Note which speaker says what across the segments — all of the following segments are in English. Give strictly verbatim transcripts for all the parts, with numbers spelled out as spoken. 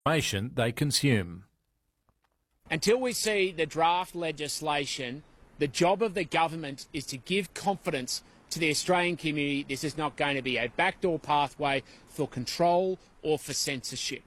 Speaker 1: information they consume.
Speaker 2: Until we see the draft legislation, the job of the government is to give confidence to the Australian community this is not going to be a backdoor pathway for control or for censorship.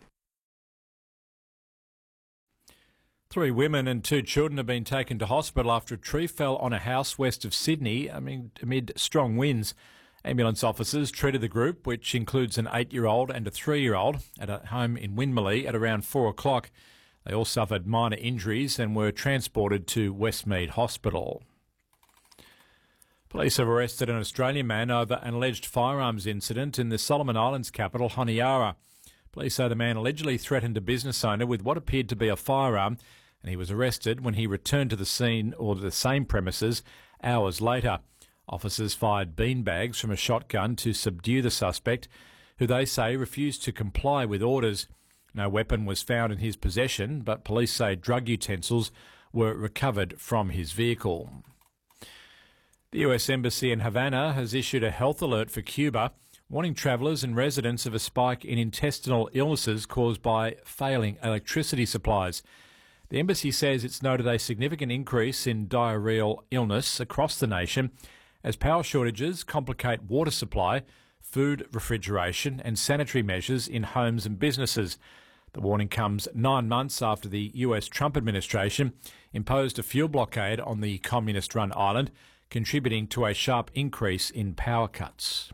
Speaker 1: Three women and two children have been taken to hospital after a tree fell on a house west of Sydney I mean, amid strong winds. Ambulance officers treated the group, which includes an eight-year-old and a three-year-old, at a home in Winmalee at around four o'clock. They all suffered minor injuries and were transported to Westmead Hospital. Police have arrested an Australian man over an alleged firearms incident in the Solomon Islands capital, Honiara. Police say the man allegedly threatened a business owner with what appeared to be a firearm, and he was arrested when he returned to the scene or the same premises hours later. Officers fired beanbags from a shotgun to subdue the suspect, who they say refused to comply with orders. No weapon was found in his possession, but police say drug utensils were recovered from his vehicle. The U S Embassy in Havana has issued a health alert for Cuba, warning travellers and residents of a spike in intestinal illnesses caused by failing electricity supplies. The embassy says it's noted a significant increase in diarrheal illness across the nation as power shortages complicate water supply, food refrigeration and sanitary measures in homes and businesses. The warning comes nine months after the U S Trump administration imposed a fuel blockade on the communist-run island, contributing to a sharp increase in power cuts.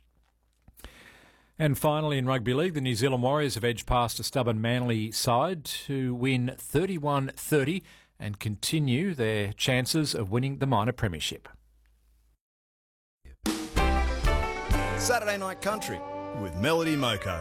Speaker 1: And finally, in rugby league, the New Zealand Warriors have edged past a stubborn Manly side to win thirty-one thirty and continue their chances of winning the minor premiership.
Speaker 3: Saturday Night Country with Melody Moko.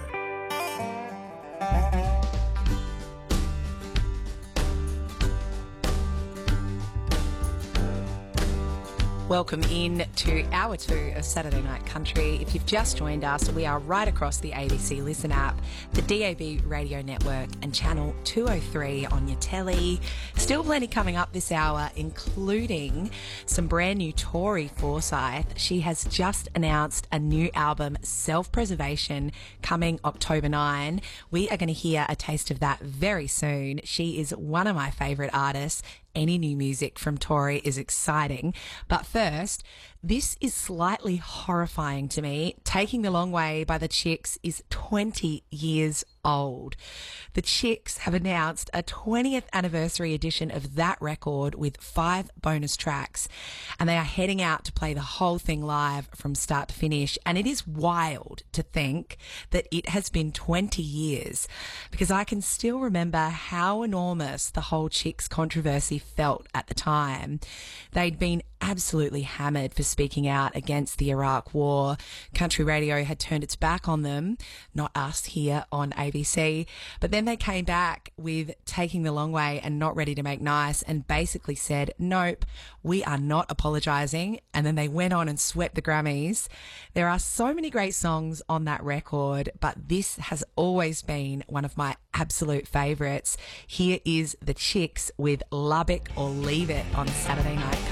Speaker 4: Welcome in to hour two of Saturday Night Country. If you've just joined us, we are right across the A B C Listen app, the D A B radio network and channel two oh three on your telly. Still plenty coming up this hour, including some brand new Tori Forsyth. She has just announced a new album, Self-Preservation, coming October ninth. We are going to hear a taste of that very soon. She is one of my favourite artists. Any new music from Tori is exciting. But first, this is slightly horrifying to me. Taking the Long Way by the Chicks is twenty years old. The Chicks have announced a twentieth anniversary edition of that record with five bonus tracks, and they are heading out to play the whole thing live from start to finish. And it is wild to think that it has been twenty years, because I can still remember how enormous the whole Chicks controversy felt at the time. They'd been absolutely hammered for speaking out against the Iraq War. Country radio had turned its back on them, not us here on A B C. But then they came back with Taking the Long Way and Not Ready to Make Nice and basically said, nope, we are not apologising. And then they went on and swept the Grammys. There are so many great songs on that record, but this has always been one of my absolute favourites. Here is the Chicks with Lubbock or Leave It on Saturday Night